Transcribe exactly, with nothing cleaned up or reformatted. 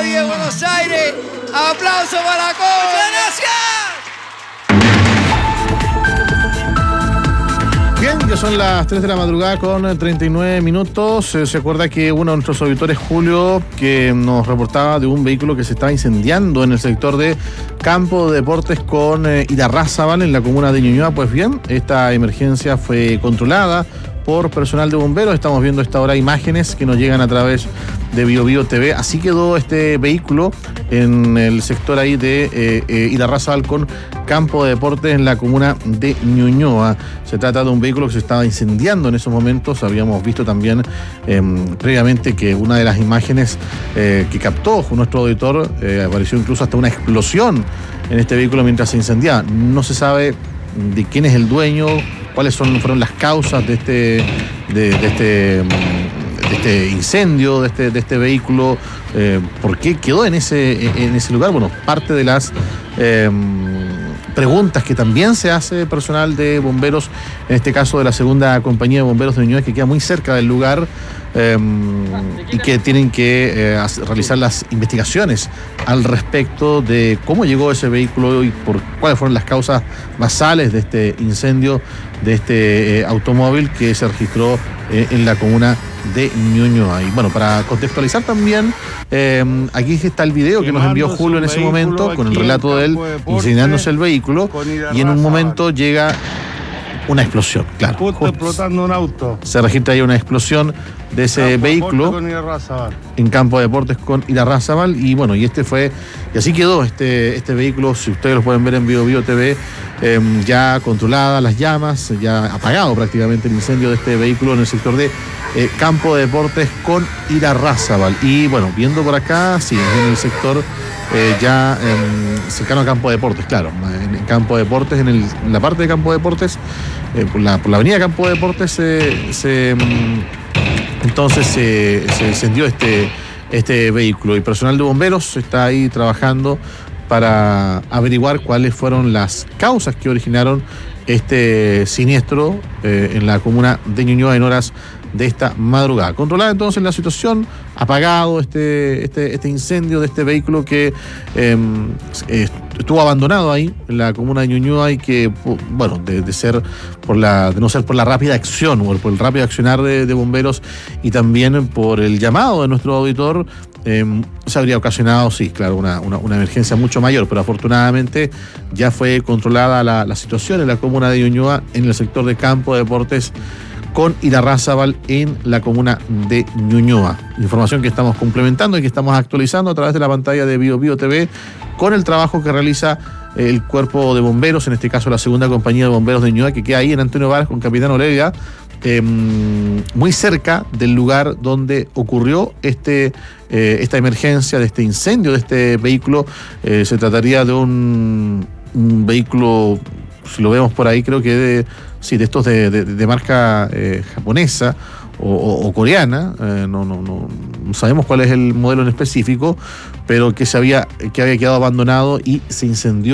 Cali de Buenos Aires. ¡Aplauso para Cobo! ¡Muchas gracias! Bien, ya son las tres de la madrugada con treinta y nueve minutos. Eh, se acuerda que uno de nuestros auditores, Julio, que nos reportaba de un vehículo que se estaba incendiando en el sector de Campo de Deportes con eh, Irarrázaval, en la comuna de Ñuñoa. Pues bien, esta emergencia fue controlada por personal de bomberos. Estamos viendo a esta hora imágenes que nos llegan a través de Bio Bio T V. Así quedó este vehículo en el sector ahí de eh, eh, Irarrázaval con Campo de Deportes en la comuna de Ñuñoa. Se trata de un vehículo que se estaba incendiando en esos momentos. Habíamos visto también eh, previamente que una de las imágenes eh, que captó nuestro auditor eh, apareció incluso hasta una explosión en este vehículo mientras se incendiaba. No se sabe de quién es el dueño, cuáles son, fueron las causas de este, de, de este, de este incendio, de este, de este vehículo, eh, por qué quedó en ese, en ese lugar. Bueno, parte de las eh, preguntas que también se hace personal de bomberos, en este caso de la segunda compañía de bomberos de Ñuñoa, que queda muy cerca del lugar, eh, y que tienen que eh, hacer, realizar las investigaciones al respecto de cómo llegó ese vehículo y por cuáles fueron las causas basales de este incendio de este eh, automóvil que se registró eh, en la comuna de Ñuñoa. Y bueno, para contextualizar también, eh, aquí está el video que nos envió Julio en ese momento, con el relato de él incendiándose el vehículo, y en un momento llega una explosión, claro. Justo explotando un auto. Se registra ahí una explosión de ese Campo vehículo con en Campo de Deportes con Irarrázaval. Y bueno, y este fue, y así quedó este, este vehículo, si ustedes lo pueden ver en Bio Bio T V, eh, ya controladas las llamas, ya apagado prácticamente el incendio de este vehículo en el sector de eh, Campo de Deportes con Irarrázaval. Y bueno, viendo por acá, sí, en el sector eh, ya eh, cercano a Campo de Deportes, claro, en, en Campo de Deportes, en, el, en la parte de Campo de Deportes, eh, por, la, por la avenida Campo de Deportes se... se Entonces se, se encendió este, este vehículo y personal de bomberos está ahí trabajando para averiguar cuáles fueron las causas que originaron este siniestro eh, en la comuna de Ñuñoa en horas de esta madrugada. Controlada entonces la situación, apagado este, este, este incendio de este vehículo que eh, estuvo abandonado ahí en la comuna de Ñuñoa y que, bueno, de, de ser por la, de no ser por la rápida acción o por el rápido accionar de, de bomberos y también por el llamado de nuestro auditor, eh, se habría ocasionado, sí, claro, una, una, una emergencia mucho mayor, pero afortunadamente ya fue controlada la, la situación en la comuna de Ñuñoa, en el sector de Campo de Deportes con Irarrázaval en la comuna de Ñuñoa. Información que estamos complementando y que estamos actualizando a través de la pantalla de Bio Bio T V con el trabajo que realiza el cuerpo de bomberos, en este caso la segunda compañía de bomberos de Ñuñoa, que queda ahí en Antonio Varas con Capitán Olega, eh, muy cerca del lugar donde ocurrió este, eh, esta emergencia, de este incendio de este vehículo. Eh, se trataría de un, un vehículo, si lo vemos por ahí, creo que de, sí, de estos de, de, de marca eh, japonesa o, o, o coreana, eh, no, no, no, no sabemos cuál es el modelo en específico, pero que se había, que había quedado abandonado y se incendió